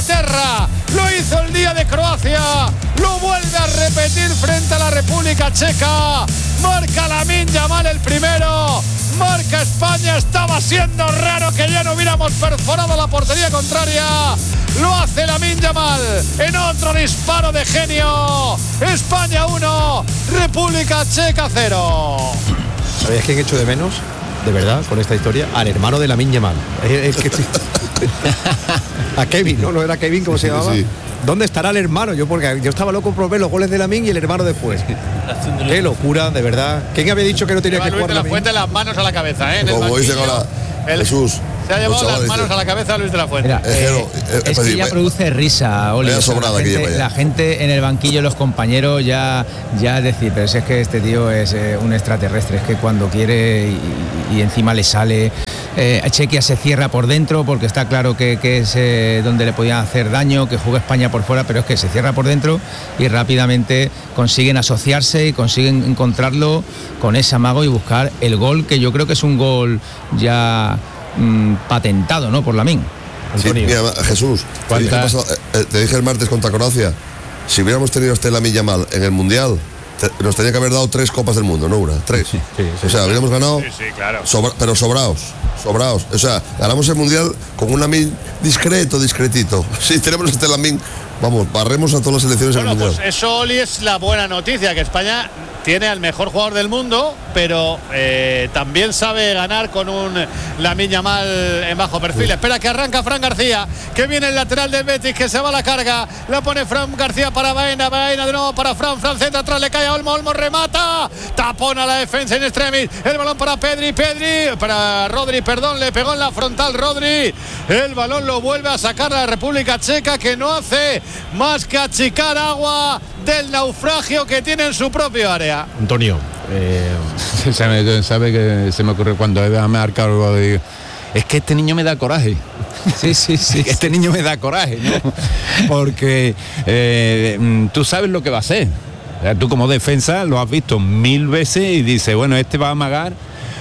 Inglaterra, lo hizo el día de Croacia, lo vuelve a repetir frente a la República Checa. Marca Lamine Yamal el primero, marca España. Estaba siendo raro que ya no hubiéramos perforado la portería contraria. Lo hace Lamine Yamal en otro disparo de genio. España 1, República Checa 0. ¿Sabías quién echo de menos? De verdad, con esta historia, al hermano de Lamine Yamal. A Kevin, ¿no? ¿No era Kevin? ¿Cómo se llamaba? Sí. ¿Dónde estará el hermano? Porque yo estaba loco por ver los goles de Lamine y el hermano después. Qué locura, de verdad. ¿Quién había dicho que no tenía que jugar Luis de la Fuente las manos a la cabeza, ¿eh? Como dice ahora Jesús. Se ha llevado las manos a la cabeza Luis de la Fuente. Mira, es que ya produce risa, Oli. La gente en el banquillo, los compañeros ya decir, pero si es que este tío es un extraterrestre, es que cuando quiere y encima le sale. Chequia se cierra por dentro porque está claro que es donde le podían hacer daño, que juega España por fuera, pero es que se cierra por dentro y rápidamente consiguen asociarse y consiguen encontrarlo con ese amago y buscar el gol, que yo creo que es un gol ya patentado, ¿no? Por Lamine. Sí, mira, Jesús, te dije el martes contra Croacia, si hubiéramos tenido este Lamine Yamal en el Mundial, nos tenía que haber dado 3 copas del mundo, no una, 3. Sí, o sea, habríamos ganado, claro. Pero sobraos. O sea, ganamos el Mundial con un Lamine discretito. Si tenemos este Lamine, vamos, barremos a todas las selecciones en el Mundial. Pues eso, Oli, es la buena noticia, que España tiene al mejor jugador del mundo, pero también sabe ganar con un Lamine Yamal en bajo perfil. Espera que arranca Fran García, que viene el lateral del Betis, que se va a la carga, la pone Fran García para Baena de nuevo para Fran centra atrás, le cae a Olmo remata, tapona la defensa en extremis, el balón para para Rodri, le pegó en la frontal Rodri, el balón lo vuelve a sacar la República Checa, que no hace más que achicar agua del naufragio que tiene en su propio área. Antonio, sabe que se me ocurre cuando Eva me marca algo, digo, es que este niño me da coraje. Sí. Este niño me da coraje, ¿no? Porque tú sabes lo que va a hacer. Tú como defensa lo has visto 1000 veces y dices, bueno, este va a amagar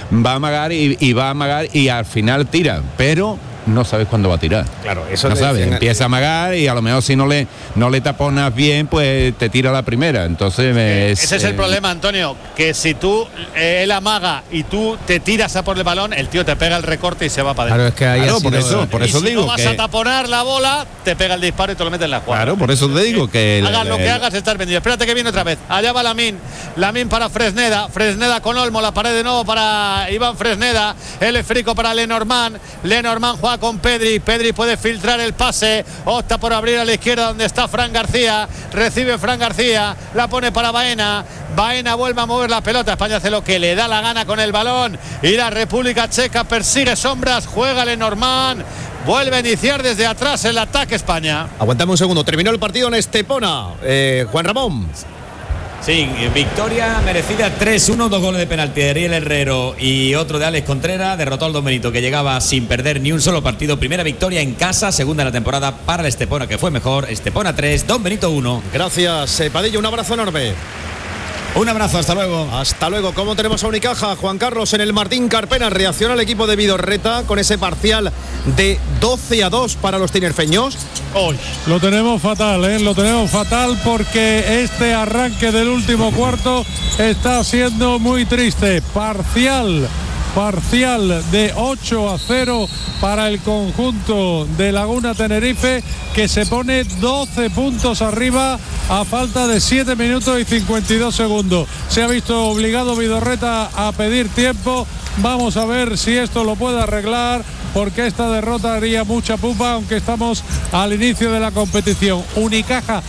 y al final tira, pero no sabes cuándo va a tirar. Claro, eso no sabes, empieza a amagar y a lo mejor si no le taponas bien, pues te tira la primera. Entonces ese es el problema, Antonio, que si él amaga y tú te tiras a por el balón, el tío te pega el recorte y se va para adentro. Claro, es que por eso si digo no vas a taponar la bola, te pega el disparo y te lo metes en la jugada. Claro, por eso te digo que hagas lo que hagas, estás vendido. Espérate que viene otra vez. Allá va Lamine para Fresneda con Olmo, la pared de nuevo para Iván Fresneda, el esférico para Lenormand juega con Pedri puede filtrar el pase, opta por abrir a la izquierda donde está Fran García, recibe Fran García, la pone para Baena vuelve a mover la pelota, España hace lo que le da la gana con el balón y la República Checa persigue sombras, juega Lenormand, vuelve a iniciar desde atrás el ataque España. Aguantame un segundo, terminó el partido en Estepona, Juan Ramón. Sí, victoria merecida 3-1, 2 goles de penalti de Ariel Herrero y otro de Alex Contreras. Derrotó al Don Benito, que llegaba sin perder ni un solo partido. Primera victoria en casa, segunda de la temporada para el Estepona, que fue mejor. Estepona 3, Don Benito 1. Gracias, Padillo, un abrazo enorme. Un abrazo, hasta luego. Hasta luego. ¿Cómo tenemos a Unicaja? Juan Carlos, en el Martín Carpena, reacciona el equipo de Vidorreta con ese parcial de 12-2 para los tinerfeños. Hoy lo tenemos fatal, porque este arranque del último cuarto está siendo muy triste. Parcial de 8-0 para el conjunto de Laguna Tenerife, que se pone 12 puntos arriba a falta de 7 minutos y 52 segundos. Se ha visto obligado Vidorreta a pedir tiempo. Vamos a ver si esto lo puede arreglar, porque esta derrota haría mucha pupa, aunque estamos al inicio de la competición. Unicaja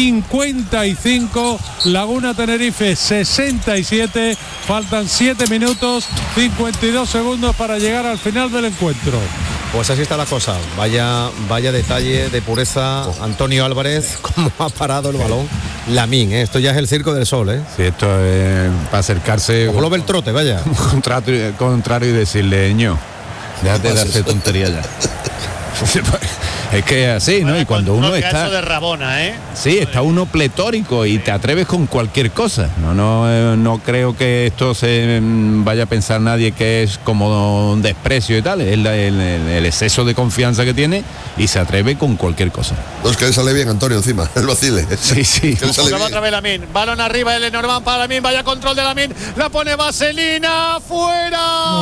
55, Laguna Tenerife 67, faltan 7 minutos 52 segundos para llegar al final del encuentro. Pues así está la cosa, vaya detalle de pureza, Antonio Álvarez, cómo ha parado el balón Lamine, esto ya es el circo del sol, Sí, esto es para acercarse. Como lo ve el trote, vaya. Contrario y decirle, ño, déjate de hacer tontería ya. Es que es así, ¿no? Y cuando uno está de Rabona, sí, está uno pletórico y te atreves con cualquier cosa. No creo que esto se vaya a pensar nadie que es como un desprecio y tal. Es el exceso de confianza que tiene y se atreve con cualquier cosa. No, es que le sale bien Antonio encima, el vacile. Sí. Que se va otra vez Lamine. Balón arriba, Lenormand para Lamine, vaya control de Lamine, la pone Vaselina, fuera.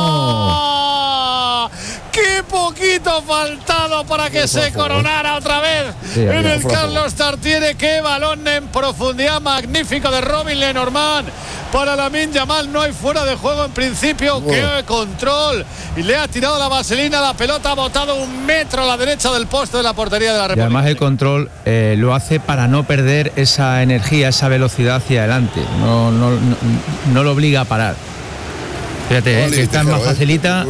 No. ¡Qué poquito faltado para que se coronara otra vez en el Carlos Tartiere! ¡Qué balón en profundidad magnífico de Robin Lenormand! Para Lamine Yamal no hay fuera de juego en principio. ¡Qué control! Y le ha tirado la vaselina, la pelota ha botado 1 metro a la derecha del poste de la portería de la República. Y además el control lo hace para no perder esa energía, esa velocidad hacia adelante. No lo obliga a parar. Fíjate, que está más facilita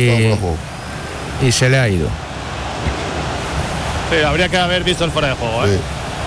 y se le ha ido. Sí, habría que haber visto el fuera de juego, Sí.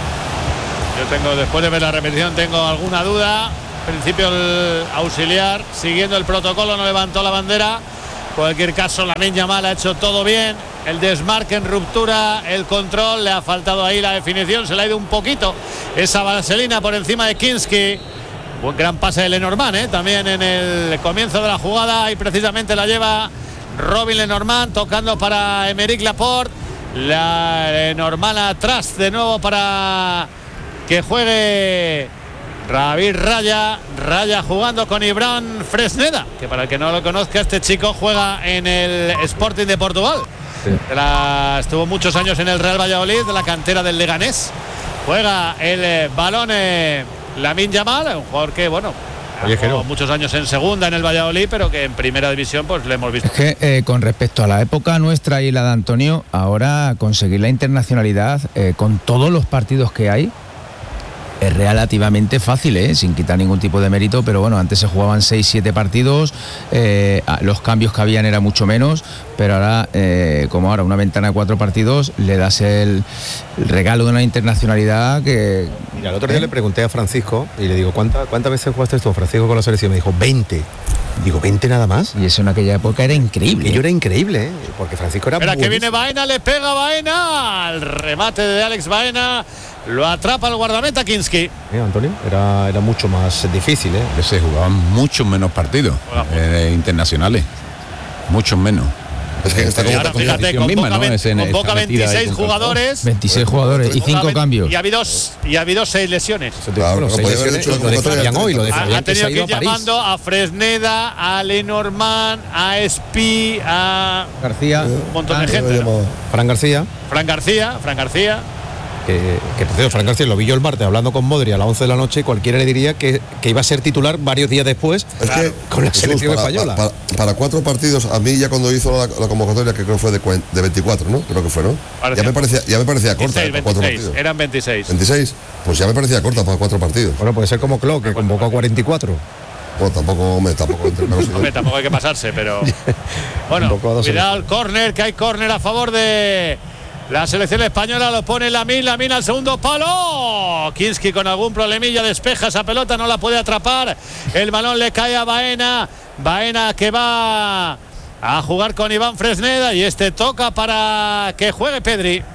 Yo tengo, después de ver la repetición, tengo alguna duda. En principio el auxiliar, siguiendo el protocolo, no levantó la bandera. En cualquier caso, Lamine Yamal ha hecho todo bien. El desmarque en ruptura, el control, le ha faltado ahí la definición, se le ha ido un poquito esa vaselina por encima de Kinski. Buen gran pase de Lenormand, también en el comienzo de la jugada, y precisamente la lleva Robin Lenormand, tocando para Aymeric Laporte. La Lenormand atrás de nuevo para que juegue David Raya jugando con Ibran Fresneda, que para el que no lo conozca, este chico juega en el Sporting de Portugal. Sí. Estuvo muchos años en el Real Valladolid, de la cantera del Leganés. Juega el balón Lamine Yamal, un jugador que, bueno, ha muchos años en segunda en el Valladolid, pero que en primera división pues le hemos visto. Es que con respecto a la época nuestra y la de Antonio, ahora conseguir la internacionalidad con todos los partidos que hay es relativamente fácil, sin quitar ningún tipo de mérito, pero bueno, antes se jugaban 6-7 partidos, los cambios que habían era mucho menos, pero ahora, como ahora una ventana de 4 partidos, le das el regalo de una internacionalidad que... Mira, el otro día le pregunté a Francisco y le digo, ¿cuántas veces jugaste tú, Francisco, con la selección? Me dijo, 20. Digo, 20 nada más. Y eso en aquella época era increíble. Yo era increíble, porque Francisco era... Espera, que viene Baena, le pega Baena, al remate de Alex Baena, lo atrapa el guardameta Kinski. Antonio, era mucho más difícil, que se jugaban muchos menos partidos internacionales, muchos menos. Es que esta fíjate, convoca 26 jugadores. 26 jugadores y 5 cambios. Y ha habido 6 lesiones. Claro, lo decían hoy, ha tenido que ir llamando a Fresneda, a Lenormand, a Espí, a García, un montón de gente. Fran García. Que Fran García lo vi yo el martes hablando con Modri a las 11 de la noche, y cualquiera le diría que iba a ser titular varios días después, con la selección española. Para 4 partidos, a mí ya cuando hizo la convocatoria, que creo que fue de 24, ¿no? Creo que fue, ¿no? Ya me parecía corta. 26, para 4 partidos. Eran 26. 26, pues ya me parecía corta para 4 partidos. Bueno, puede ser como Klopp, que convocó a 44. Bueno, tampoco hay que pasarse, pero bueno, cuidado el córner, que hay córner a favor de la selección española. Lo pone Lamine al segundo palo. Kinski con algún problemilla, despeja esa pelota, no la puede atrapar. El balón le cae a Baena que va a jugar con Iván Fresneda, y este toca para que juegue Pedri.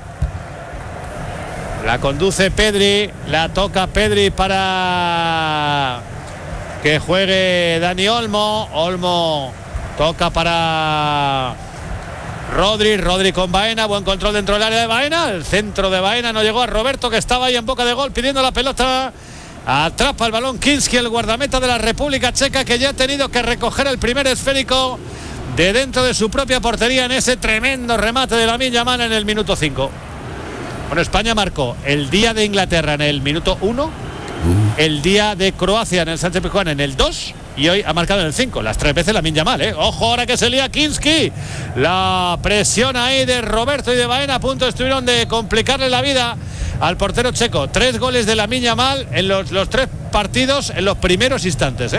La conduce Pedri, la toca Pedri para que juegue Dani Olmo toca para Rodri con Baena, buen control dentro del área de Baena, el centro de Baena no llegó a Roberto, que estaba ahí en boca de gol pidiendo la pelota. Atrapa el balón Kinski, el guardameta de la República Checa, que ya ha tenido que recoger el primer esférico de dentro de su propia portería en ese tremendo remate de Lamine Yamal en el minuto 5. Bueno, España marcó el día de Inglaterra en el minuto 1, el día de Croacia en el Sánchez Pizjuán en el 2, y hoy ha marcado en el 5, las 3 veces Lamine Yamal, Ojo ahora que se lía Kinski. La presión ahí de Roberto y de Baena, a punto estuvieron de complicarle la vida al portero checo. 3 goles de Lamine Yamal en los 3 partidos en los primeros instantes,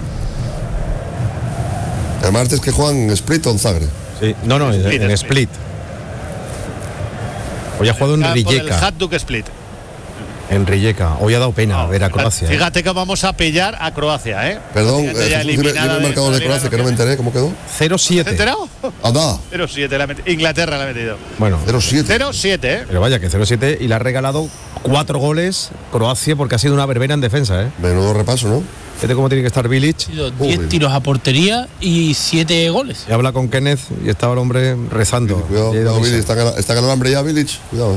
El martes que juegan en Split o en Zagreb. Sí, en Split. Hoy ha jugado en Rijeka. El Hajduk Split. En Rijeka. Hoy ha dado pena ver a Croacia. Fíjate que vamos a pillar a Croacia, ¿eh? Perdón, dime el marcador de Croacia, que no me enteré, ¿cómo quedó? 0-7. ¿Te has enterado? Anda. 0-7, Inglaterra la ha metido. Bueno, 0-7. 0-7, ¿eh? Pero vaya, que 0-7 y le ha regalado 4 goles Croacia porque ha sido una verbena en defensa, ¿eh? Menudo repaso, ¿no? Fíjate cómo tiene que estar Bilic. 10 tiros a portería y 7 goles. Y habla con Kenneth y estaba el hombre rezando. Cuidado, Bilic, está ganando hambre ya, Bilic. Cuidado,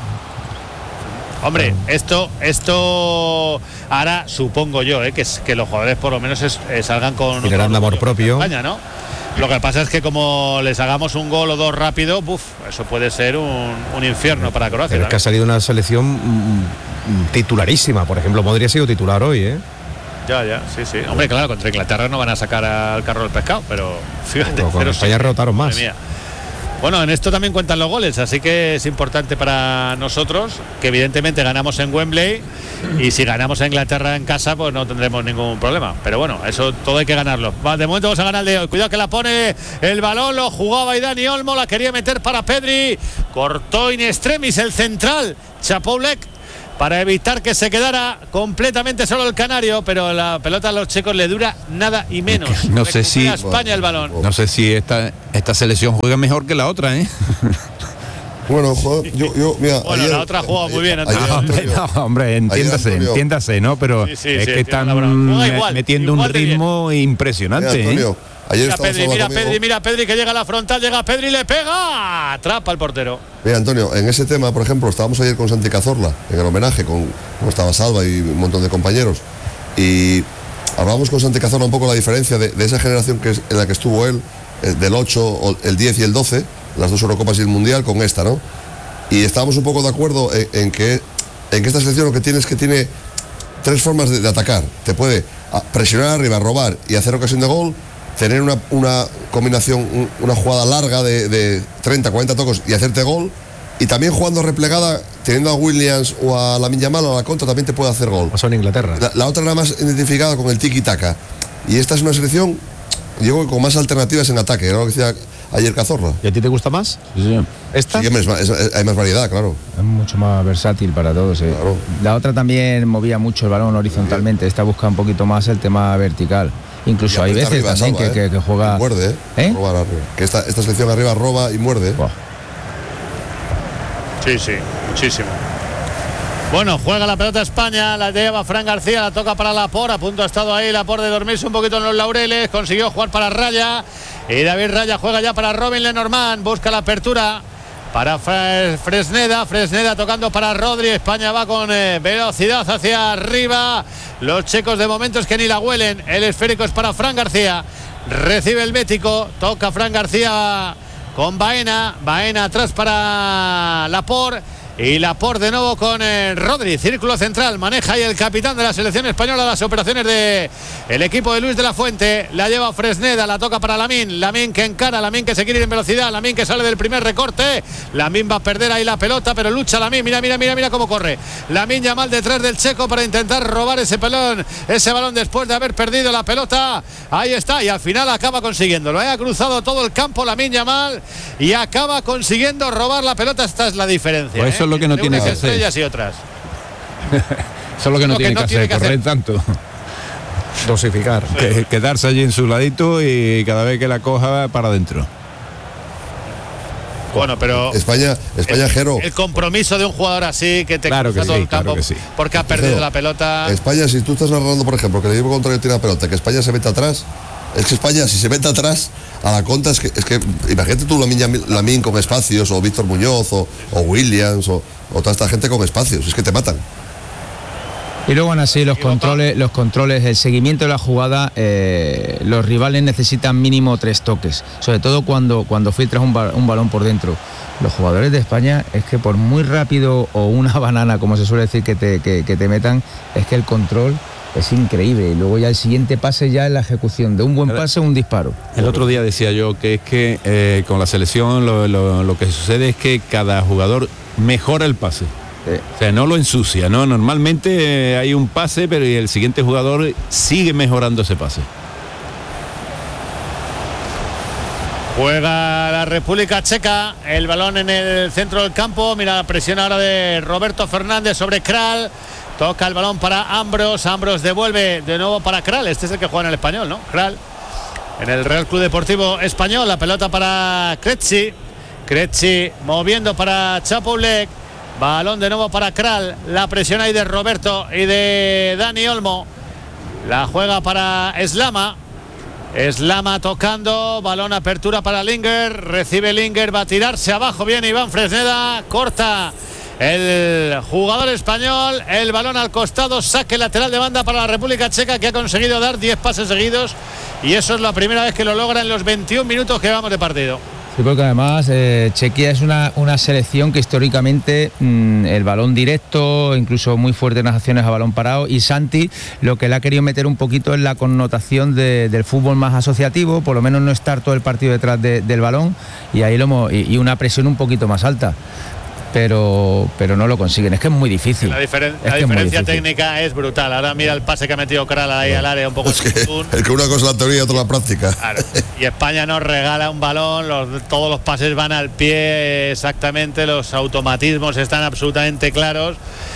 Hombre, esto hará, supongo yo, que los jugadores por lo menos salgan con un amor propio. España, ¿no? Lo que pasa es que como les hagamos un gol o dos rápido, eso puede ser un infierno para Croacia. Pero es que ha salido una selección titularísima. Por ejemplo, Modric ha sido titular hoy, ¿eh? Ya, sí. Hombre, claro, contra Inglaterra no van a sacar al carro del pescado, pero fíjate. Con España rotaron más. Bueno, en esto también cuentan los goles, así que es importante para nosotros que evidentemente ganamos en Wembley y si ganamos a Inglaterra en casa pues no tendremos ningún problema. Pero bueno, eso todo hay que ganarlo. De momento vamos a ganar el de hoy. Cuidado que la pone el balón, lo jugaba y Dani Olmo, la quería meter para Pedri. Cortó in extremis el central, Chapoulek, para evitar que se quedara completamente solo el canario, pero la pelota a los checos le dura nada y menos. No sé si España el balón. No sé si esta selección juega mejor que la otra, ¿eh? Bueno, joder, yo mira, bueno, la otra juega muy bien. Hombre, entiéndase, ¿no? Pero es que están metiendo un ritmo impresionante. Mira, Antonio, mira Pedri que llega a la frontal, llega Pedri y le pega, atrapa al portero. Mira, Antonio, en ese tema, por ejemplo, estábamos ayer con Santi Cazorla en el homenaje, como estaba Salva y un montón de compañeros, y hablábamos con Santi Cazorla un poco la diferencia de esa generación en la que estuvo él, del 8, el 10 y el 12, las 2 Eurocopas y el Mundial, con esta, ¿no? Y estábamos un poco de acuerdo en que esta selección lo que tiene es que tiene 3 formas de atacar. Te puede presionar arriba, robar y hacer ocasión de gol, tener una combinación, una jugada larga de 30, 40 toques y hacerte gol, y también jugando replegada, teniendo a Williams o a Lamine Yamal o a la contra, también te puede hacer gol. Pasó en Inglaterra. La otra era más identificada con el tiki-taka, y esta es una selección, digo, con más alternativas en ataque, ¿no? Lo que decía ayer Cazorla. ¿Y a ti te gusta más? Sí. ¿Esta? Sí, hay más variedad, claro. Es mucho más versátil para todos. Claro. La otra también movía mucho el balón horizontalmente. Esta busca un poquito más el tema vertical. Incluso hay veces arriba, también salva, que juega. Y muerde, robar arriba. Que esta selección arriba roba y muerde. Sí, muchísimo. Bueno, juega la pelota España, la lleva Fran García, la toca para Laporte, a punto ha estado ahí Laporte de dormirse un poquito en los laureles, consiguió jugar para Raya, y David Raya juega ya para Robin Lenormand, busca la apertura para Fresneda tocando para Rodri. España va con velocidad hacia arriba, los checos de momento es que ni la huelen, el esférico es para Fran García, recibe el bético, toca Fran García con Baena atrás para Laporte. Y Laporte de nuevo con Rodri, círculo central, maneja ahí el capitán de la selección española las operaciones de el equipo de Luis de la Fuente, la lleva Fresneda, la toca para Lamine que encara, Lamine que se quiere ir en velocidad, Lamine que sale del primer recorte, Lamine va a perder ahí la pelota, pero lucha Lamine, mira cómo corre, Lamine Yamal detrás del checo para intentar robar ese balón después de haber perdido la pelota, ahí está, y al final acaba consiguiéndolo, ha cruzado todo el campo Lamine Yamal y acaba consiguiendo robar la pelota, esta es la diferencia. Pues eso es lo que no tiene que hacer. Y otras. Eso es lo que no tiene que hacer, correr tanto. Dosificar. Quedarse allí en su ladito y cada vez que la coja para adentro. Bueno, pero España Jero. El compromiso de un jugador así que te cruza todo el campo porque ha perdido la pelota. España, si tú estás narrando, por ejemplo, que el equipo contrario tiene la pelota, que España se mete atrás. Es que España, si se mete atrás a la contra, es que imagínate tú Lamine con espacios, o Víctor Muñoz, o Williams, o toda esta gente con espacios, es que te matan. Y luego aún así los controles, el seguimiento de la jugada, los rivales necesitan mínimo 3 toques, sobre todo cuando filtras un balón por dentro. Los jugadores de España es que por muy rápido o una banana, como se suele decir, que te metan, es que el control es increíble. Y luego ya el siguiente pase ya es la ejecución de un buen pase o un disparo. El otro día decía yo que es que con la selección lo que sucede es que cada jugador mejora el pase. O sea, no lo ensucia, ¿no? Normalmente hay un pase, pero el siguiente jugador sigue mejorando ese pase. Juega la República Checa, el balón en el centro del campo. Mira la presión ahora de Roberto Fernández sobre Kral. Toca el balón para Ambros. Ambros devuelve de nuevo para Kral. Este es el que juega en el Español, ¿no? Kral en el Real Club Deportivo Español. La pelota para Krejci. Krejci moviendo para Čapoulék. Balón de nuevo para Kral. La presión ahí de Roberto y de Dani Olmo. La juega para Slama. Slama tocando, balón apertura para Linger, recibe Linger, va a tirarse abajo, bien Iván Fresneda, corta el jugador español, el balón al costado, saque lateral de banda para la República Checa, que ha conseguido dar 10 pases seguidos, y eso es la primera vez que lo logra en los 21 minutos que llevamos de partido. Sí, porque además Chequia es una selección que históricamente el balón directo, incluso muy fuerte en las acciones a balón parado, y Santi lo que le ha querido meter un poquito es la connotación del fútbol más asociativo, por lo menos no estar todo el partido detrás del balón, y ahí y una presión un poquito más alta. Pero no lo consiguen, es que es muy difícil. La diferencia técnica es brutal. Ahora mira el pase que ha metido Kral ahí al área un poco. Es que una cosa es la teoría y otra la práctica. Claro. Y España nos regala un balón, todos los pases van al pie exactamente, los automatismos están absolutamente claros.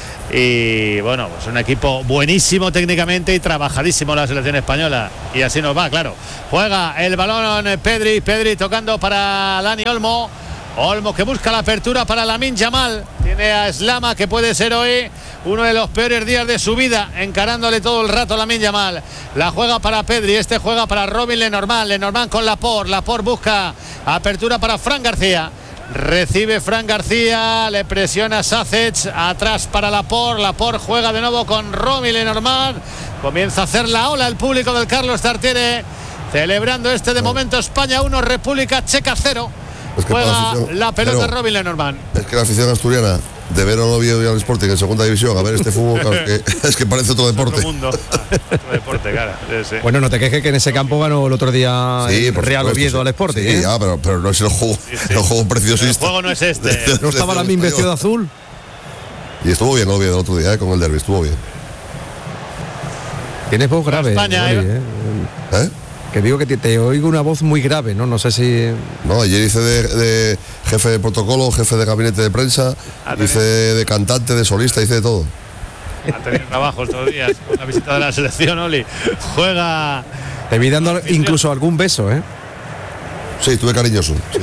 Y bueno, pues un equipo buenísimo técnicamente y trabajadísimo la selección española. Y así nos va, claro. Juega el balón Pedri tocando para Dani Olmo. Olmo que busca la apertura para Lamine Yamal. Tiene a Slama, que puede ser hoy uno de los peores días de su vida, encarándole todo el rato a Lamine Yamal. La juega para Pedri, este juega para Robin Lenormand. Lenormand con Laporte. Laporte busca apertura para Fran García. Recibe Fran García, le presiona Sanchez, atrás para Laporte. Laporte juega de nuevo con Robin Lenormand. Comienza a hacer la ola el público del Carlos Tartiere, celebrando de momento España 1, República Checa 0. Es que juega la pelota de Robin Lenormand. Es que la afición asturiana de ver al Oviedo y al Sporting en segunda división a ver este fútbol, claro, es que parece otro deporte. Otro mundo. Otro deporte, claro. Sí. Bueno, no te quejes que en ese campo ganó el otro día Real Oviedo al Sporting. Sí, pero no es el juego, el juego preciosista. El juego no es este. ¿No estaba Lamine vestido de azul? Y estuvo bien Oviedo el otro día, con el derbi, estuvo bien. Tienes voz grave. España, ¿Eh? Que digo que te oigo una voz muy grave, ¿no? No sé si... No, ayer hice de jefe de protocolo, jefe de gabinete de prensa, hice de cantante, de solista, hice de todo. Ha tenido trabajo estos días con la visita de la selección, Oli. Juega... Te vi dando incluso algún beso, ¿eh? Sí, estuve cariñoso. Sí.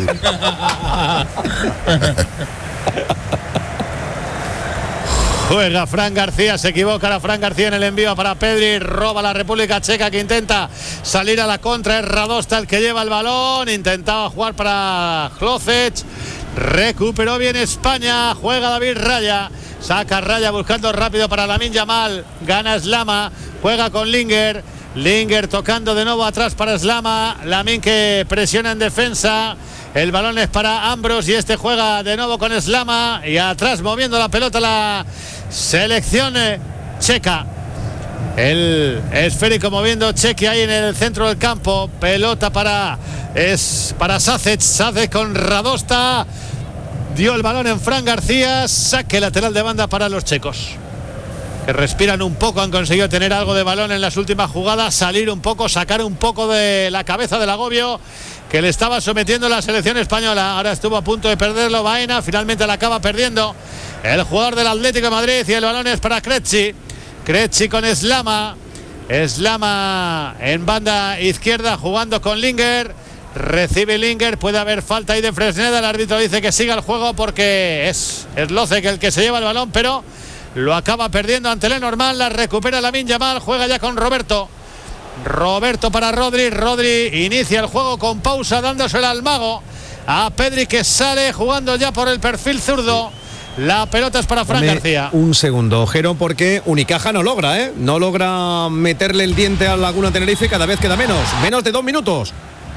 Juega Fran García, se equivoca Fran García en el envío para Pedri, roba la República Checa, que intenta salir a la contra, es Radosta el que lleva el balón, intentaba jugar para Klocek, recuperó bien España, juega David Raya, saca Raya buscando rápido para Lamine Yamal, gana Slama, juega con Linger tocando de nuevo atrás para Slama, Lamine que presiona en defensa. El balón es para Ambros y este juega de nuevo con Slama y atrás moviendo la pelota la selección checa. El esférico moviendo Chequi ahí en el centro del campo. Pelota para Sanchez con Radosta. Dio el balón en Fran García. Saque lateral de banda para los checos, que respiran un poco, han conseguido tener algo de balón en las últimas jugadas, salir un poco, sacar un poco de la cabeza del agobio que le estaba sometiendo la selección española. Ahora estuvo a punto de perderlo Baena, finalmente la acaba perdiendo el jugador del Atlético de Madrid y el balón es para Krejci con Slama en banda izquierda jugando con Linger, recibe Linger, puede haber falta ahí de Fresneda, el árbitro dice que siga el juego porque es Lozek el que se lleva el balón, pero lo acaba perdiendo ante Lenormand. La recupera Lamine Yamal, juega ya con Roberto para Rodri inicia el juego con pausa dándosela al mago a Pedri, que sale jugando ya por el perfil zurdo. La pelota es para Fran García. Un segundo, Jero, porque Unicaja no logra meterle el diente al Laguna Tenerife, cada vez queda menos de 2 minutos.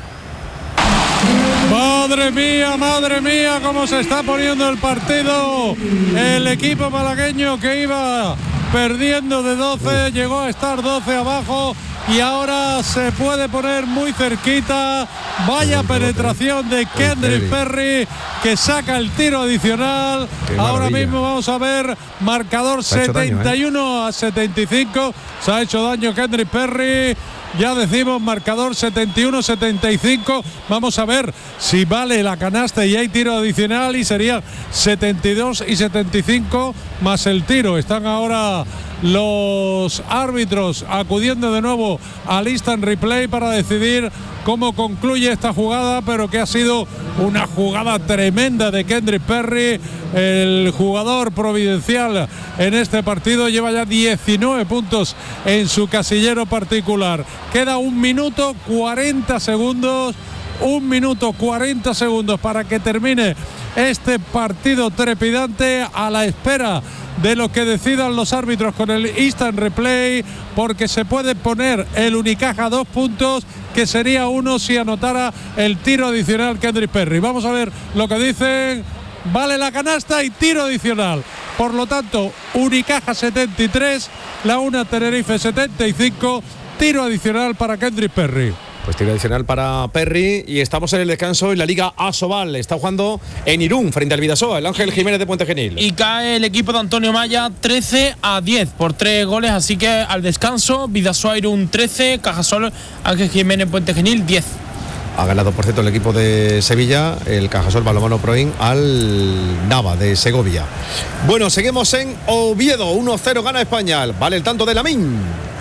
Madre mía, cómo se está poniendo el partido. El equipo malagueño, que iba perdiendo de 12, llegó a estar 12 abajo y ahora se puede poner muy cerquita. Vaya penetración de Kendrick Perry, que saca el tiro adicional. Ahora mismo vamos a ver marcador 71 a 75. Se ha hecho daño Kendrick Perry. Ya decimos, marcador 71-75. Vamos a ver si vale la canasta y hay tiro adicional, y sería 72 y 75 más el tiro. Están ahora los árbitros acudiendo de nuevo al instant replay para decidir cómo concluye esta jugada, pero que ha sido una jugada tremenda de Kendrick Perry, el jugador providencial en este partido. Lleva ya 19 puntos en su casillero particular. Queda 1 minuto 40 segundos. 1 minuto 40 segundos para que termine este partido trepidante, a la espera de lo que decidan los árbitros con el instant replay, porque se puede poner el Unicaja 2 puntos, que sería 1 si anotara el tiro adicional Kendrick Perry. Vamos a ver lo que dicen. Vale la canasta y tiro adicional. Por lo tanto, Unicaja 73, la UNA Tenerife 75, tiro adicional para Kendrick Perry. Pues tiro adicional para Perry, y estamos en el descanso en la Liga Asobal. Está jugando en Irún frente al Vidasoa, el Ángel Jiménez de Puente Genil. Y cae el equipo de Antonio Maya 13-10 por 3 goles, así que al descanso, Vidasoa Irún 13, Cajasol Ángel Jiménez Puente Genil 10. Ha ganado, por cierto, el equipo de Sevilla, el Cajasol Balonmano Proin, al Nava de Segovia. Bueno, seguimos en Oviedo, 1-0 gana España. Vale el tanto de Lamín.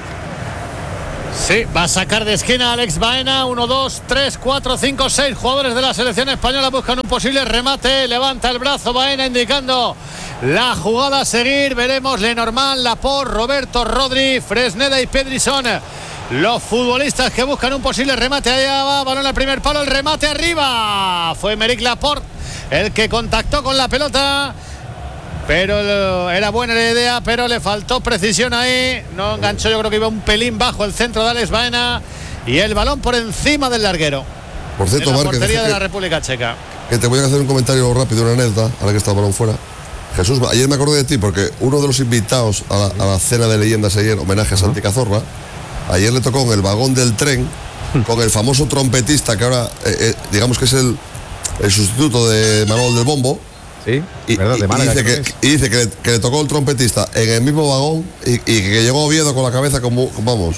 Sí, va a sacar de esquina Alex Baena. 1, 2, 3, 4, 5, 6 jugadores de la selección española buscan un posible remate. Levanta el brazo Baena indicando la jugada a seguir. Veremos Lenormand, Laporte, Roberto, Rodri, Fresneda y Pedrison, los futbolistas que buscan un posible remate. Allá va, balón al primer palo, el remate arriba. Fue Aymeric Laporte el que contactó con la pelota, pero era buena la idea, pero le faltó precisión ahí. No enganchó, yo creo que iba un pelín bajo el centro de Alex Baena, y el balón por encima del larguero. Por cierto, en la portería de la República Checa. Que te voy a hacer un comentario rápido, una anécdota, ahora que está el balón fuera. Jesús, ayer me acordé de ti porque uno de los invitados a la cena de leyendas ayer, homenaje a Santi Cazorla, ayer le tocó en el vagón del tren con el famoso trompetista que ahora, digamos que es el sustituto de Manuel del Bombo. Sí, y dice que le tocó el trompetista en el mismo vagón y que llegó a Oviedo con la cabeza como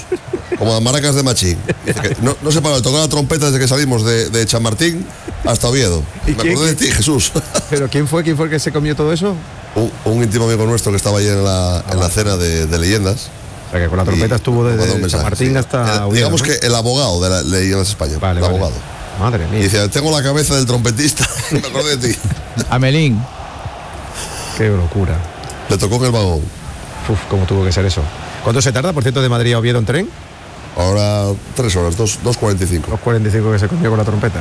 las maracas de Machín. Dice que no se paró de tocar la trompeta desde que salimos de Chamartín hasta Oviedo. Me acordé de ti, Jesús. ¿Pero quién fue el que se comió todo eso? Un íntimo amigo nuestro que estaba ayer en la cena de leyendas. O sea, que con la trompeta estuvo desde Chamartín hasta Oviedo. Digamos, ¿no? Que el abogado de la Leyendas España. Vale, el abogado. Madre mía. Y dice, tengo la cabeza del trompetista. Me acordé de ti. Amelín. Qué locura. Le tocó en el vagón. Uf, cómo tuvo que ser eso. ¿Cuánto se tarda, por cierto, de Madrid a Oviedo en tren? Ahora 3 horas, 2:45. 2:45 que se comió con la trompeta.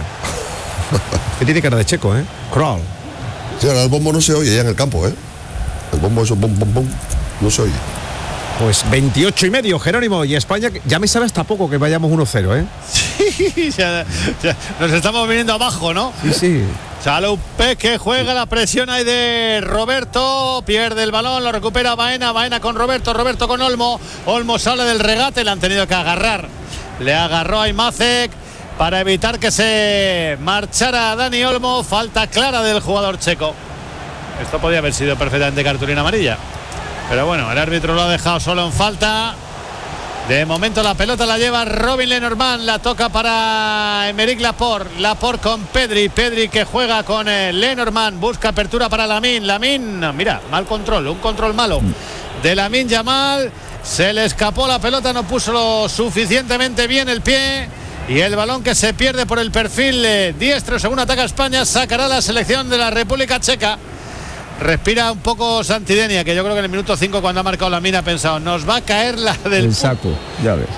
Que tiene cara de checo, ¿eh? Crawl. Sí, ahora el bombo no se oye ya en el campo, ¿eh? El bombo, eso, bom, bom, bom, no se oye. Pues 28,5, Jerónimo, y España, ya me sabe hasta poco que vayamos 1-0, ¿eh? Sí, ya nos estamos viniendo abajo, ¿no? Sí. Chaloupe que juega, la presión ahí de Roberto, pierde el balón, lo recupera Baena con Roberto con Olmo sale del regate, le han tenido que agarrar, le agarró a Imacek para evitar que se marchara Dani Olmo. Falta clara del jugador checo. Esto podía haber sido perfectamente cartulina amarilla, pero bueno, el árbitro lo ha dejado solo en falta. De momento la pelota la lleva Robin Lenormand, la toca para Aymeric Laporte con Pedri que juega con Lenormand, busca apertura para Lamine, mira, mal control, un control malo de Lamine Yamal, se le escapó la pelota, no puso lo suficientemente bien el pie, y el balón que se pierde por el perfil diestro. Según ataca España, sacará la selección de la República Checa. Respira un poco Santidenia, que yo creo que en el minuto 5, cuando ha marcado Lamine, ha pensado, nos va a caer la del saco, ya ves.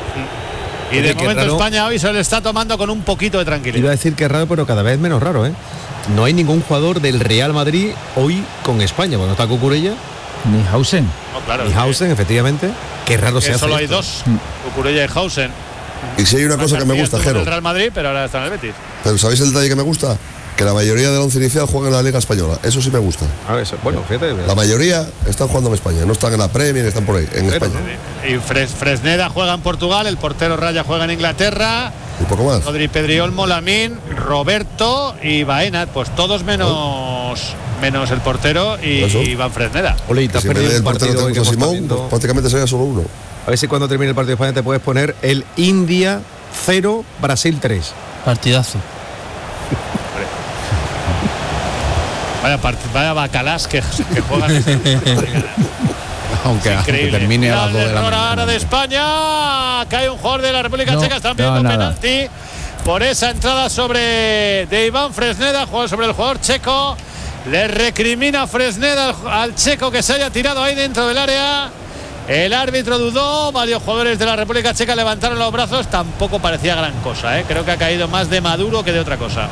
Y de momento España hoy se le está tomando con un poquito de tranquilidad. Iba a decir que es raro, pero cada vez menos raro, ¿eh? No hay ningún jugador del Real Madrid hoy con España. Bueno, está Cucurella. Ni Hausen. No, claro, ni Hausen, efectivamente. Qué raro se hace. Solo hay dos, Cucurella y Hausen. Y si hay una cosa que me gusta, Jero. El Real Madrid, pero ahora está en el Betis. Pero ¿sabéis el detalle que me gusta? Que la mayoría del once inicial juega en la Liga Española. Eso sí me gusta. Bueno, fíjate. La mayoría están jugando en España. No están en la Premier, están por ahí, en España. Y Fresneda juega en Portugal, el portero Raya juega en Inglaterra. Y poco más. Rodri, Pedri, Olmo, Lamine, Roberto y Baena. Pues todos menos menos el portero y Iván Fresneda. Ole, te has perdido el partido hoy que Simón, pues prácticamente sería solo uno. A ver si cuando termine el partido de España te puedes poner el India 0, Brasil 3. Partidazo. Vaya bacalás que juegan. Aunque termine a las 2 de la mañana. Ahora de España. Cae un jugador de la República Checa. Están pidiendo penalti por esa entrada de Iván Fresneda, sobre el jugador checo. Le recrimina Fresneda al checo que se haya tirado ahí dentro del área. El árbitro dudó. Varios jugadores de la República Checa levantaron los brazos. Tampoco parecía gran cosa, ¿eh? Creo que ha caído más de Maduro que de otra cosa.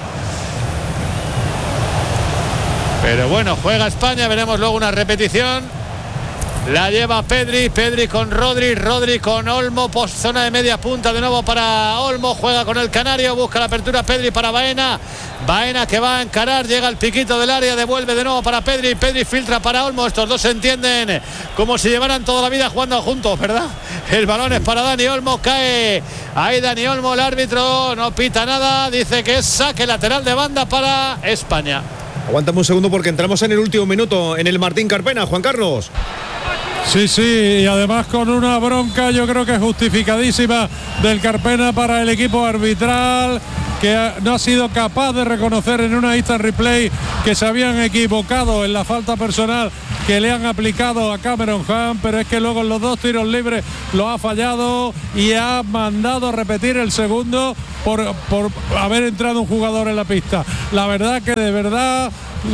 Pero bueno, juega España. Veremos luego una repetición. La lleva Pedri con Rodri con Olmo, zona de media punta de nuevo para Olmo, juega con el canario, busca la apertura Pedri para Baena que va a encarar, llega al piquito del área, devuelve de nuevo para Pedri filtra para Olmo, estos dos se entienden como si llevaran toda la vida jugando juntos, ¿verdad? El balón es para Dani Olmo, cae ahí Dani Olmo, el árbitro no pita nada, dice que es saque lateral de banda para España. Aguántame un segundo porque entramos en el último minuto en el Martín Carpena, Juan Carlos. Sí, y además con una bronca yo creo que justificadísima del Carpena para el equipo arbitral, que no ha sido capaz de reconocer en una instant replay que se habían equivocado en la falta personal que le han aplicado a Cameron Hunt, pero es que luego en los 2 tiros libres lo ha fallado y ha mandado a repetir el segundo por haber entrado un jugador en la pista. La verdad que de verdad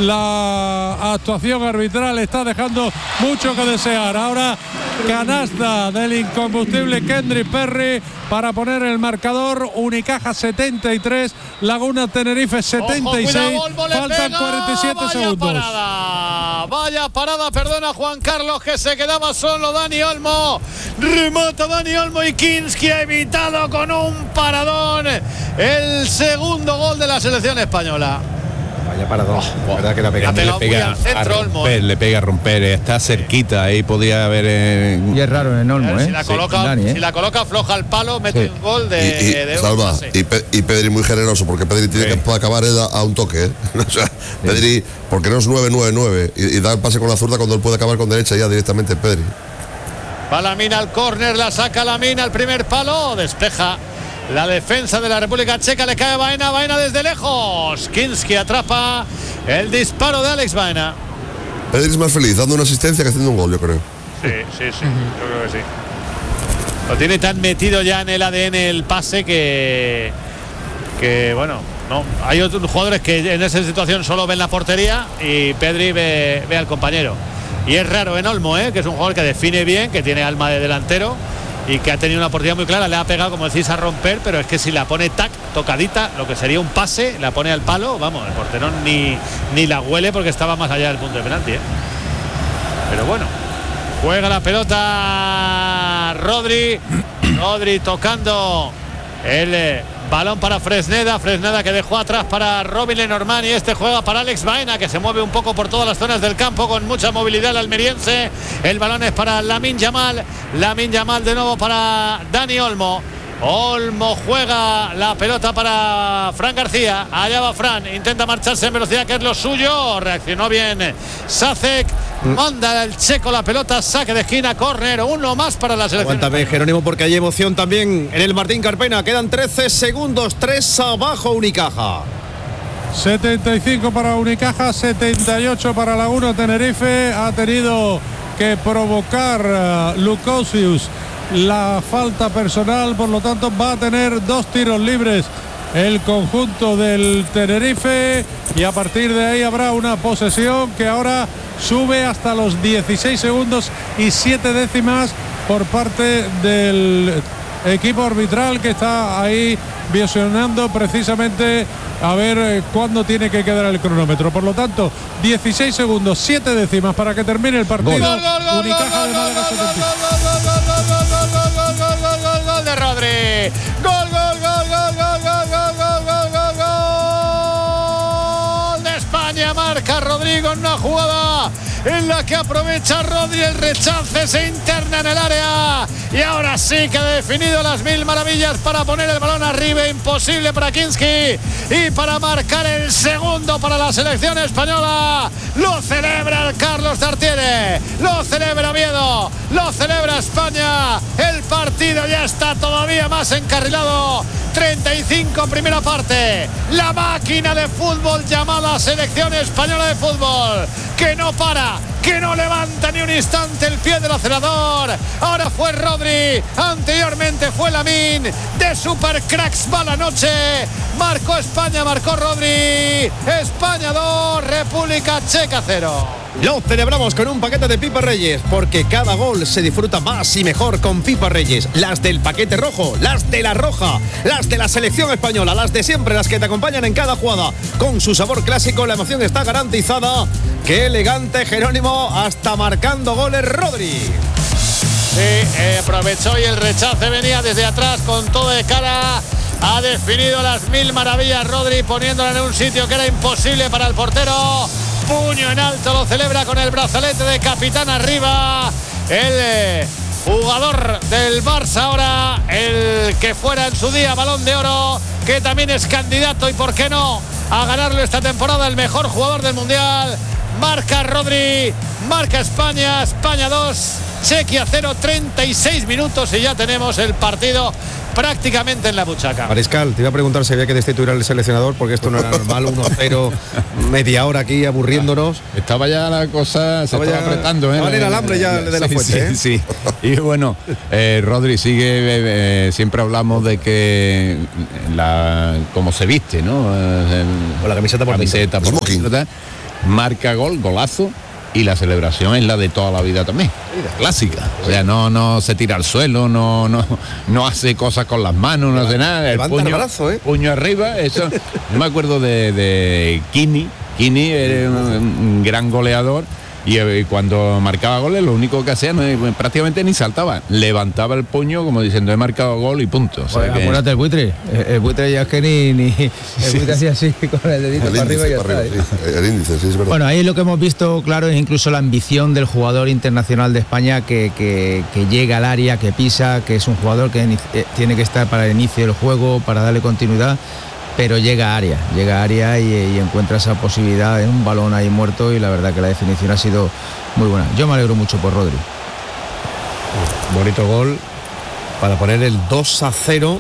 la actuación arbitral está dejando mucho que desear. Ahora canasta del incombustible Kendrick Perry para poner el marcador. Unicaja 73, Laguna Tenerife 76. Faltan 47 segundos. Vaya parada, perdona Juan Carlos, que se quedaba solo Dani Olmo. Remata Dani Olmo y Kinski ha evitado con un paradón el segundo gol de la selección española. Vaya paradón, verdad que la pega. Le pega a romper, está cerquita, ahí podía haber. Y es raro en Olmo, si la coloca floja al palo, mete un gol de Salva, y Pedri muy generoso, porque Pedri tiene que acabar a un toque, ¿eh? O sea, Pedri, porque no es 9-9-9 y da el pase con la zurda cuando él puede acabar con derecha ya directamente Pedri. Va Lamina al córner, la saca Lamina al primer palo, despeja la defensa de la República Checa, le cae Baena desde lejos. Kinski atrapa el disparo de Alex Baena. Pedri es más feliz dando una asistencia que haciendo un gol, yo creo. Sí, yo creo que sí. Lo tiene tan metido ya en el ADN el pase que bueno, no. Hay otros jugadores que en esa situación solo ven la portería y Pedri ve al compañero. Y es raro en Olmo, que es un jugador que define bien, que tiene alma de delantero y que ha tenido una oportunidad muy clara, le ha pegado, como decís, a romper, pero es que si la pone tocadita, lo que sería un pase, la pone al palo, vamos, el portero ni la huele porque estaba más allá del punto de penalti, Pero bueno, juega la pelota Rodri tocando el balón para Fresneda que dejó atrás para Robin Lenormand, y este juega para Alex Baena, que se mueve un poco por todas las zonas del campo con mucha movilidad el almeriense. El balón es para Lamine Yamal de nuevo para Dani Olmo juega la pelota para Fran García, allá va Fran, intenta marcharse en velocidad, que es lo suyo, reaccionó bien Sacek, manda el checo la pelota, saque de esquina, córner, uno más para la selección. Aguántame, Jerónimo, porque hay emoción también en el Martín Carpena, quedan 13 segundos, 3 abajo Unicaja. 75 para Unicaja, 78 para Laguna Tenerife. Ha tenido que provocar Lukosius la falta personal, por lo tanto va a tener 2 tiros libres el conjunto del Tenerife, y a partir de ahí habrá una posesión que ahora sube hasta los 16 segundos y 7 décimas por parte del equipo arbitral, que está ahí visionando precisamente a ver cuándo tiene que quedar el cronómetro. Por lo tanto, 16 segundos, 7 décimas para que termine el partido. Unicaja de Málaga 75. Gol de Rodri. Gol de España. Marca marca Rodrigo en una jugada en la que aprovecha Rodri el rechace, se interna en el área y ahora sí que ha definido las mil maravillas para poner el balón arriba, imposible para Kinski y para marcar el segundo para la selección española. Lo celebra el Carlos Tartiere, lo celebra Oviedo, lo celebra España. El partido ya está todavía más encarrilado. 35 primera parte. La máquina de fútbol llamada Selección Española de Fútbol, que no para, que no levanta ni un instante el pie del acelerador. Ahora fue Rodri, anteriormente fue Lamín. De supercracks va la noche. Marcó España, marcó Rodri. España 2, República Checa 0. Lo celebramos con un paquete de Pipas Reyes, porque cada gol se disfruta más y mejor con Pipas Reyes. Las del paquete rojo, las de la roja, las de la selección española, las de siempre, las que te acompañan en cada jugada. Con su sabor clásico, la emoción está garantizada. ¡Qué elegante Jerónimo! Hasta marcando goles Rodri. Sí, aprovechó y el rechace venía desde atrás con todo de cara. Ha definido las mil maravillas Rodri, poniéndola en un sitio que era imposible para el portero. Puño en alto, lo celebra con el brazalete de capitán arriba. El jugador del Barça ahora, el que fuera en su día Balón de Oro, que también es candidato y por qué no a ganarlo esta temporada, el mejor jugador del Mundial. Marca Rodri, marca España, España 2, Chequia 0, 36 minutos y ya tenemos el partido prácticamente en la buchaca. Mariscal, te iba a preguntar si había que destituir al seleccionador, porque esto no era normal. 1-0, media hora aquí aburriéndonos. Estaba ya la cosa, se estaba apretando. Estaba en el alambre ya de la fuente. Sí. Y bueno, Rodri sigue, siempre hablamos de que como se viste, ¿no? Con la camiseta por dentro. Marca gol, golazo. Y la celebración es la de toda la vida también, clásica. O sea, no se tira al suelo, no hace cosas con las manos, no hace nada. El puño arriba, eso. Yo me acuerdo de Kini era un gran goleador. Y cuando marcaba goles, lo único que hacía prácticamente ni saltaba, levantaba el puño como diciendo he marcado gol y punto. O sea, acuérdate el buitre ya es que ni el buitre hacía así con el dedito para arriba y ya está. El índice, sí, es verdad. Bueno, ahí lo que hemos visto claro es incluso la ambición del jugador internacional de España que llega al área, que pisa, que es un jugador que tiene que estar para el inicio del juego, para darle continuidad. Pero llega a área y encuentra esa posibilidad en un balón ahí muerto y la verdad que la definición ha sido muy buena. Yo me alegro mucho por Rodri. Bonito gol para poner el 2-0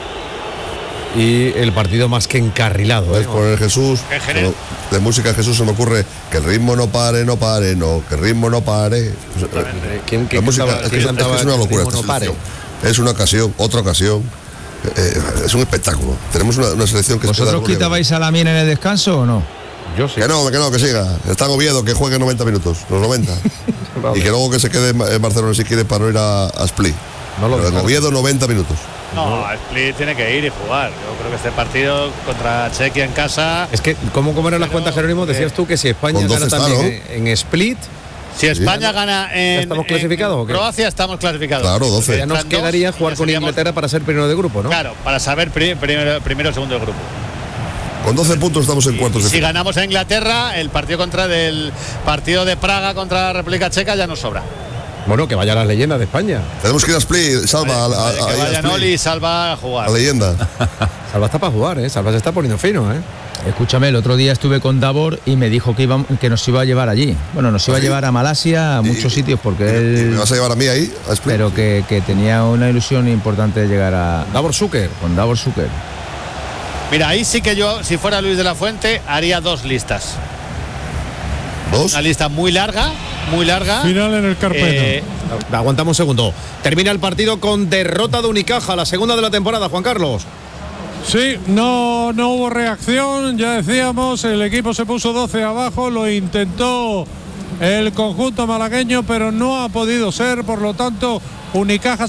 y el partido más que encarrilado. Es poner Jesús, de música de Jesús se me ocurre que el ritmo no pare, no, que el ritmo no pare. La música es una locura. Es una ocasión, otra ocasión. Es un espectáculo. Tenemos una selección que... ¿Vosotros quitabais a Lamín en el descanso o no? Yo sí. Que no, que siga. Está en Oviedo, que juegue 90 minutos, los 90. Y que luego que se quede en Barcelona si quiere para no ir a Split. Pero en Oviedo 90 minutos. No, Split tiene que ir y jugar. Yo creo que este partido contra Chequia en casa... Es que, ¿cómo eran las cuentas, Jerónimo? Decías tú que si España gana también en Split... Si España gana en... ¿Estamos clasificados o qué? Croacia estamos clasificados. Claro, 12. Ya nos quedaría jugar con Inglaterra para ser primero de grupo, ¿no? Claro, para saber primero o segundo de grupo. Con 12 puntos estamos en cuartos de final. Si ganamos a Inglaterra, el partido del partido de Praga contra la República Checa ya nos sobra. Bueno, que vaya las leyendas de España. Tenemos que ir a Split, Salva. Que vayan Oli y Salva a jugar. La leyenda. Salva está para jugar, ¿eh? Salva se está poniendo fino, ¿eh? Escúchame, el otro día estuve con Davor y me dijo que nos iba a llevar allí. Bueno, nos iba a llevar a Malasia, a muchos sitios, porque él... ¿Me vas a llevar a mí ahí? A Split? Pero que tenía una ilusión importante de llegar a... Davor Zucker. Con Davor Zucker. Mira, ahí sí que yo, si fuera Luis de la Fuente, haría 2 listas. ¿Dos? Una lista muy larga. Final en el Carpena. Aguantamos un segundo. Termina el partido con derrota de Unicaja, la segunda de la temporada, Juan Carlos. Sí, no hubo reacción, ya decíamos, el equipo se puso 12 abajo, lo intentó el conjunto malagueño, pero no ha podido ser, por lo tanto, Unicaja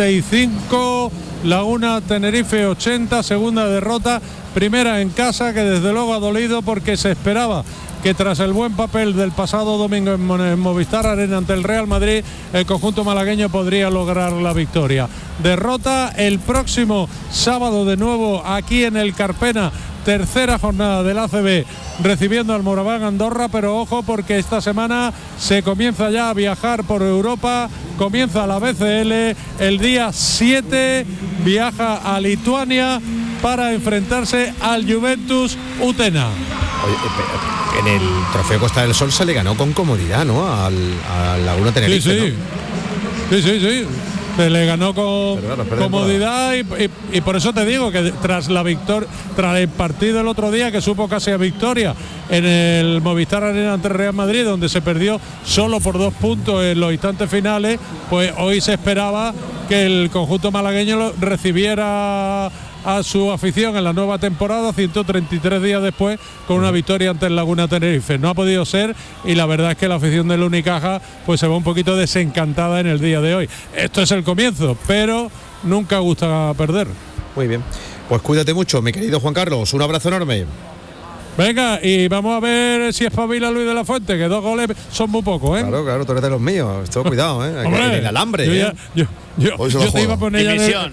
75, Laguna Tenerife 80, segunda derrota, primera en casa, que desde luego ha dolido porque se esperaba que tras el buen papel del pasado domingo en Movistar Arena ante el Real Madrid, el conjunto malagueño podría lograr la victoria. Derrota el próximo sábado de nuevo aquí en el Carpena tercera jornada del ACB recibiendo al Moraván Andorra, pero ojo porque esta semana se comienza ya a viajar por Europa, comienza la BCL, el día 7 viaja a Lituania para enfrentarse al Juventus Utena. En el Trofeo Costa del Sol se le ganó con comodidad, ¿no? Al Laguna Tenerife. Sí. Se le ganó con comodidad y por eso te digo que tras el partido el otro día, que supo casi a victoria en el Movistar Arena ante el Real Madrid, donde se perdió solo por 2 puntos en los instantes finales, pues hoy se esperaba que el conjunto malagueño recibiera a su afición en la nueva temporada 133 días después con una victoria ante el Laguna Tenerife. No ha podido ser y la verdad es que la afición del Unicaja pues se va un poquito desencantada en el día de hoy. Esto es el comienzo, pero nunca gusta perder. Muy bien, pues cuídate mucho, mi querido Juan Carlos, un abrazo enorme. Venga, y vamos a ver si espabila Luis de la Fuente, que 2 goles son muy pocos, ¿eh? Claro, tú eres de los míos. Esto, cuidado, ¿eh? Hombre, en el alambre. Yo te iba a poner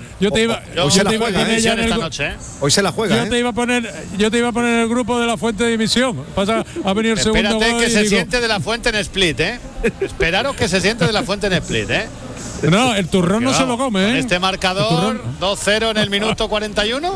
esta noche. Hoy se la juega. Yo te iba a poner el grupo de la Fuente de Dimisión. Pasa a venir el segundo gol. Espérate que se siente de la Fuente en Split, ¿eh? Esperaros que se siente de la Fuente en Split, ¿eh? No, el turrón no se lo come, ¿eh? Este marcador 2-0 en el minuto 41.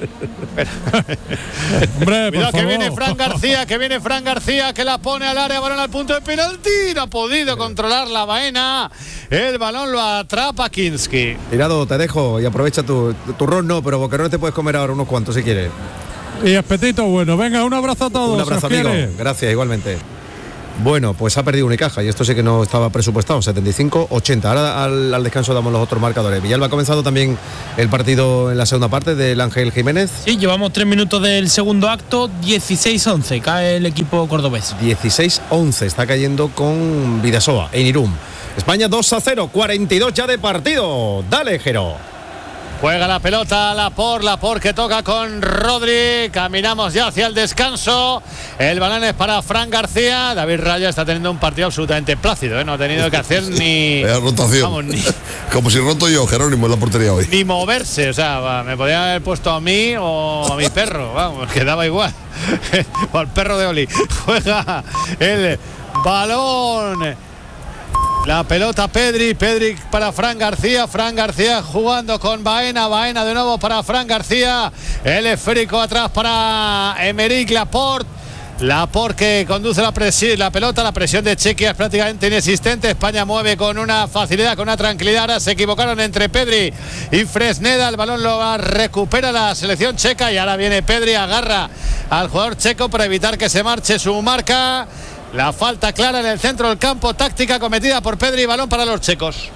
Hombre, cuidado, que viene Fran García, que la pone al área, balón al punto de penalti. No ha podido controlar la Baena. El balón lo atrapa Kinski. Tirado, te dejo y aprovecha tu turrón, no, pero boquerones te puedes comer ahora unos cuantos si quieres. Y apetito bueno. Venga, un abrazo a todos. Un abrazo, amigo. Gracias, igualmente. Bueno, pues ha perdido Unicaja y esto sí que no estaba presupuestado, 75-80. Ahora al descanso damos los otros marcadores. Villalba, ha comenzado también el partido en la segunda parte del Ángel Jiménez. Sí, llevamos 3 minutos del segundo acto, 16-11, cae el equipo cordobés. 16-11, está cayendo con Bidasoa en Irún. España 2-0, 42 ya de partido. Dale, Jero. Juega la pelota Laporte que toca con Rodri. Caminamos ya hacia el descanso. El balón es para Fran García. David Raya está teniendo un partido absolutamente plácido, ¿eh? No ha tenido que hacer ni rotación. Vamos, como si roto yo, Jerónimo, en la portería hoy. Ni moverse, o sea, me podía haber puesto a mí o a mi perro. Vamos, quedaba igual. O al perro de Oli. Juega el balón. La pelota Pedri para Fran García jugando con Baena de nuevo para Fran García, el esférico atrás para Aymeric Laporte que conduce la pelota, la presión de Chequia es prácticamente inexistente, España mueve con una facilidad, con una tranquilidad, ahora se equivocaron entre Pedri y Fresneda, el balón lo recupera la selección checa y ahora viene Pedri, agarra al jugador checo para evitar que se marche su marca. La falta clara en el centro del campo, táctica cometida por Pedri, balón para los checos.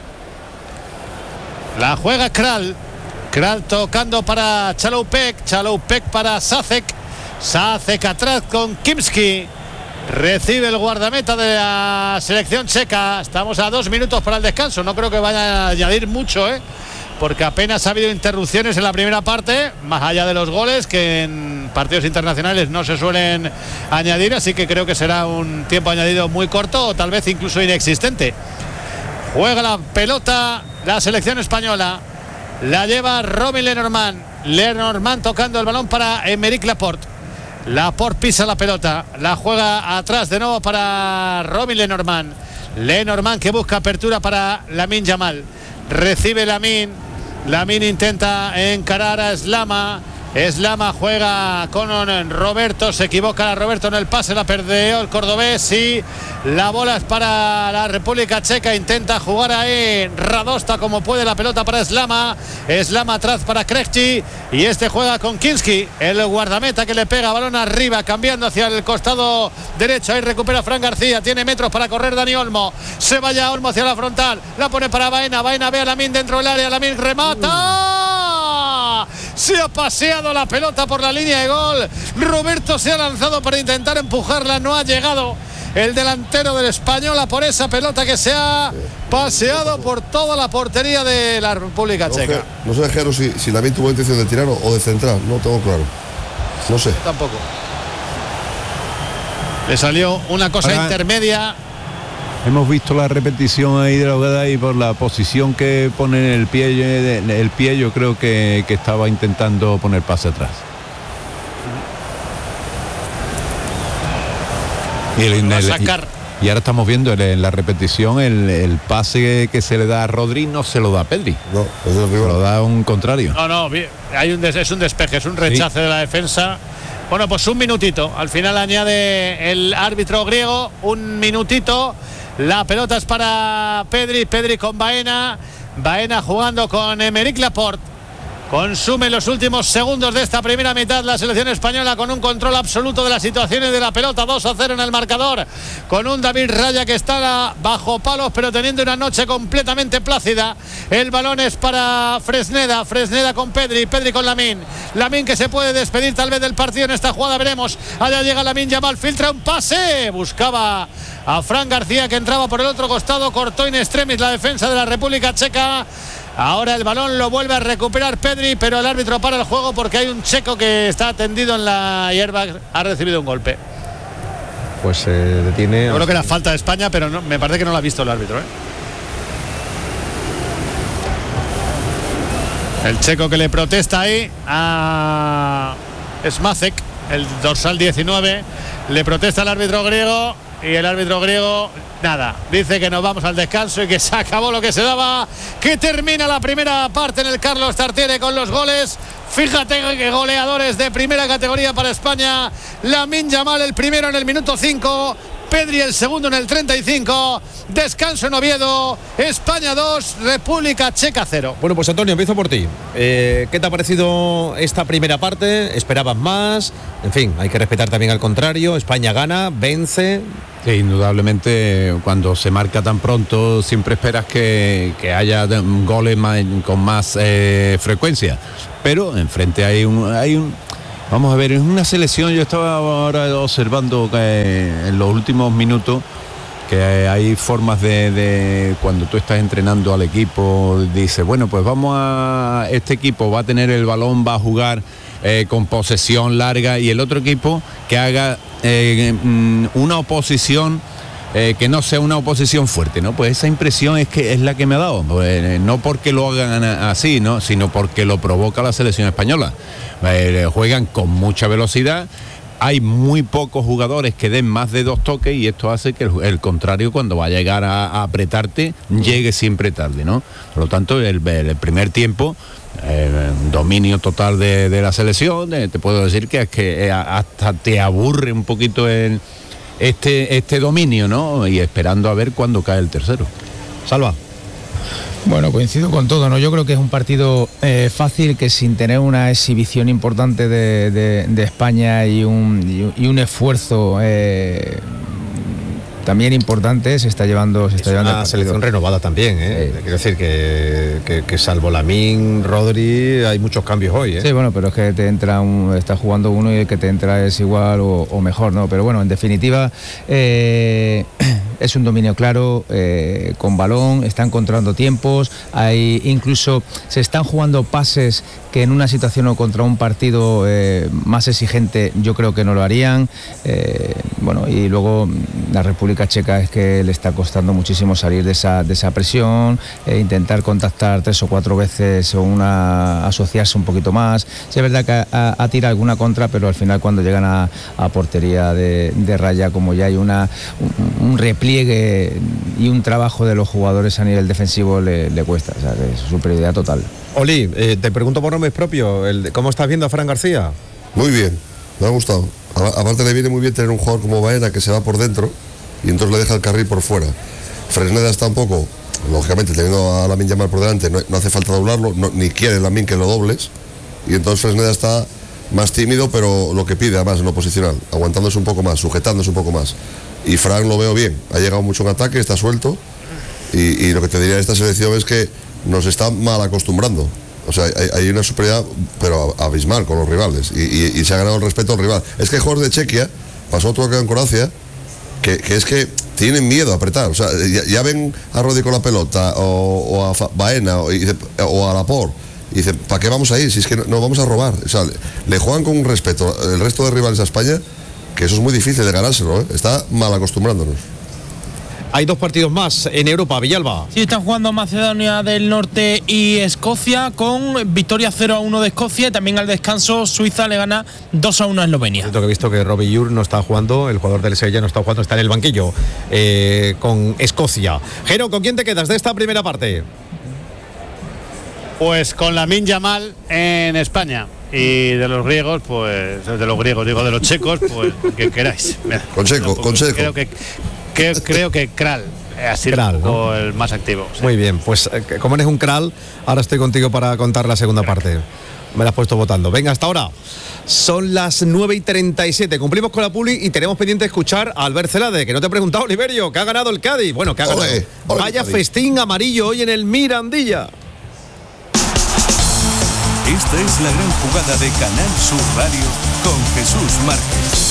La juega Kral tocando para Chaloupek para Sacek atrás con Kimski. Recibe el guardameta de la selección checa. Estamos a 2 minutos para el descanso, no creo que vaya a añadir mucho, porque apenas ha habido interrupciones en la primera parte, más allá de los goles que en partidos internacionales no se suelen añadir, así que creo que será un tiempo añadido muy corto o tal vez incluso inexistente. Juega la pelota la selección española, la lleva Robin Lenormand tocando el balón para Aymeric Laporte pisa la pelota, la juega atrás de nuevo para Robin Lenormand que busca apertura para Lamine Yamal, recibe Lamine intenta encarar a Slama juega con Roberto, se equivoca Roberto en el pase, la perdió el cordobés y la bola es para la República Checa, intenta jugar ahí Radosta como puede, la pelota para Slama atrás para Krejci y este juega con Kinski, el guardameta que le pega balón arriba, cambiando hacia el costado derecho, ahí recupera Fran García, tiene metros para correr Dani Olmo, se vaya Olmo hacia la frontal, la pone para Baena ve a Lamine dentro del área, Lamine remata, se ha paseado la pelota por la línea de gol, Roberto se ha lanzado para intentar empujarla, no ha llegado el delantero del Española por esa pelota que se ha paseado por toda la portería de la República Checa. No sé, Jero, si Lamine tuvo intención de tirar o de centrar, no tengo claro, no sé. Tampoco. Le salió una cosa intermedia. Hemos visto la repetición ahí de la jugada y por la posición que pone en el pie yo creo que estaba intentando poner pase atrás. Y ahora estamos viendo en la repetición el pase que se le da a Rodri no se lo da a Pedri. No, se lo da a un contrario. No, es un despeje, es un rechace de la defensa. Bueno, pues un minutito. Al final añade el árbitro griego, un minutito. La pelota es para Pedri con Baena jugando con Aymeric Laporte. Consume los últimos segundos de esta primera mitad la selección española con un control absoluto de las situaciones de la pelota. 2-0 en el marcador, con un David Raya que está bajo palos pero teniendo una noche completamente plácida. El balón es para Fresneda con Pedri con Lamine que se puede despedir tal vez del partido en esta jugada, veremos. Allá llega Lamine Yamal, filtra un pase, buscaba a Fran García que entraba por el otro costado, cortó in extremis la defensa de la República Checa. Ahora el balón lo vuelve a recuperar Pedri, pero el árbitro para el juego porque hay un checo que está tendido en la hierba, ha recibido un golpe. Pues se detiene. Yo creo que era falta de España, pero no, me parece que no lo ha visto el árbitro, El checo que le protesta ahí a Smacek, el dorsal 19, le protesta al árbitro griego. Y el árbitro griego, nada, dice que nos vamos al descanso y que se acabó lo que se daba, que termina la primera parte en el Carlos Tartiere con los goles. Fíjate que goleadores de primera categoría para España. Lamine Yamal el primero en el minuto 5, Pedri el segundo en el 35. Descanso en Oviedo. España 2, República Checa 0. Bueno, pues Antonio, empiezo por ti. ¿Qué te ha parecido esta primera parte? ¿Esperabas más? En fin, hay que respetar también al contrario. España gana, vence. Sí, indudablemente cuando se marca tan pronto siempre esperas que haya goles con más frecuencia. Pero enfrente hay un vamos a ver, es una selección. Yo estaba ahora observando que en los últimos minutos que hay formas de cuando tú estás entrenando al equipo, dice, bueno, pues este equipo va a tener el balón, va a jugar con posesión larga, y el otro equipo que haga una oposición que no sea una oposición fuerte, ¿no? Pues esa impresión es la que me ha dado, no porque lo hagan así, ¿no? Sino porque lo provoca la selección española. Juegan con mucha velocidad, hay muy pocos jugadores que den más de 2 toques, y esto hace que el contrario, cuando va a llegar a apretarte, llegue siempre tarde, ¿no? Por lo tanto, el primer tiempo, dominio total de la selección. Te puedo decir que hasta te aburre un poquito este dominio, ¿no? Y esperando a ver cuándo cae el tercero. Salva. Bueno, coincido con todo, ¿no? Yo creo que es un partido fácil, que sin tener una exhibición importante de España y un esfuerzo también importante, se está llevando una selección renovada también, quiero decir que salvo Lamine, Rodri, hay muchos cambios hoy, Sí, bueno, pero es que te entra está jugando uno y el que te entra es igual o mejor, ¿no? Pero bueno, en definitiva es un dominio claro, con balón, está encontrando tiempos, incluso se están jugando pases que en una situación o contra un partido más exigente yo creo que no lo harían. Bueno, y luego la República Checa es que le está costando muchísimo salir de esa presión, intentar contactar 3 o 4 veces o asociarse un poquito más. Sí, es verdad que ha tirado alguna contra, pero al final cuando llegan a portería de raya, como ya hay un repliegue y un trabajo de los jugadores a nivel defensivo, le cuesta, o sea, es superioridad total. Oli, te pregunto por nombres propios, ¿cómo estás viendo a Fran García? Muy bien, me ha gustado. Aparte le viene muy bien tener un jugador como Baena que se va por dentro y entonces le deja el carril por fuera. Fresneda está un poco, lógicamente teniendo a Lamine Yamal por delante, no hace falta doblarlo, ni quiere Lamine que lo dobles, y entonces Fresneda está más tímido, pero lo que pide además en lo posicional, aguantándose un poco más, sujetándose un poco más. Y Fran lo veo bien, ha llegado mucho en ataque, está suelto, y lo que te diría de esta selección es que nos está mal acostumbrando. O sea, hay una superioridad, pero abismal con los rivales, y se ha ganado el respeto al rival. Es que el jugador de Chequia pasó otro que en Croacia, que es que tienen miedo a apretar. O sea, ya ven a Rodri con la pelota, o a Baena, o a Laporte, y dicen, ¿para qué vamos a ir? Si es que no vamos a robar. O sea, le juegan con un respeto el resto de rivales a España, que eso es muy difícil de ganárselo, ¿eh? Está mal acostumbrándonos. Hay 2 partidos más en Europa, Villalba. Sí, están jugando Macedonia del Norte y Escocia con victoria 0-1 de Escocia y también al descanso Suiza le gana 2-1 a Eslovenia. Siento que he visto que Robbie Ure no está jugando, el jugador del Sevilla no está jugando, está en el banquillo con Escocia. Jero, ¿con quién te quedas de esta primera parte? Pues con Lamine Yamal en España. Y de los griegos, pues de los checos, pues que queráis. Con Checo. Creo que Kral ha sido Kral, un poco ¿no? el más activo. Sí. Muy bien, pues como eres un Kral, ahora estoy contigo para contar la segunda parte. Me la has puesto votando. Venga, hasta ahora. Son las 9:37. Cumplimos con la publi y tenemos pendiente de escuchar a Albert Celade, que no te he preguntado, Oliverio, que ha ganado el Cádiz. Bueno, que ha ganado. Vaya festín amarillo hoy en el Mirandilla. Esta es la gran jugada de Canal Sur Radio con Jesús Márquez.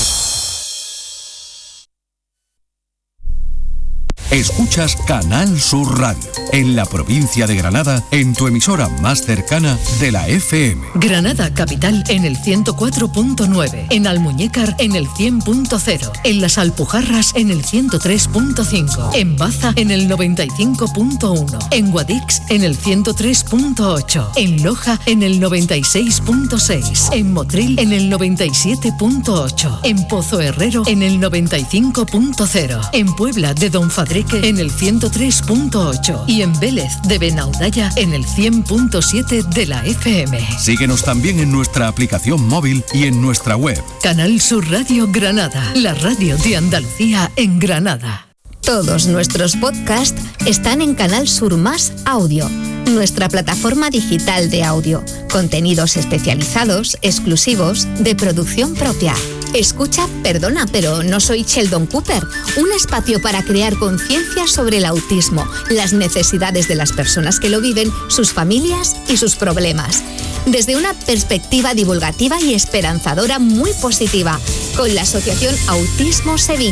Escuchas Canal Sur Radio, en la provincia de Granada, en tu emisora más cercana de la FM. Granada Capital en el 104.9, en Almuñécar en el 100.0, en Las Alpujarras en el 103.5, en Baza en el 95.1, en Guadix en el 103.8, en Loja en el 96.6, en Motril en el 97.8, en Pozo Herrero en el 95.0, en Puebla de Don Fadrique en el 103.8 y en Vélez de Benaudalla en el 100.7 de la FM. Síguenos también en nuestra aplicación móvil y en nuestra web. Canal Sur Radio Granada, la radio de Andalucía en Granada. Todos nuestros podcasts están en Canal Sur Más Audio, nuestra plataforma digital de audio, contenidos especializados, exclusivos, de producción propia. Escucha Perdona, pero no soy Sheldon Cooper, un espacio para crear conciencia sobre el autismo, las necesidades de las personas que lo viven, sus familias y sus problemas. Desde una perspectiva divulgativa y esperanzadora muy positiva, con la Asociación Autismo Sevilla.